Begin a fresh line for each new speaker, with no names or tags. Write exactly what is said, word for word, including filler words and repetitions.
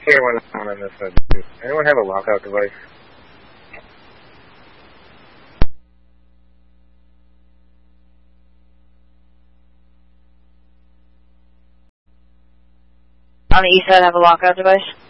Here, one on this side, too. Anyone have a lockout device?
On the east side, have a lockout device?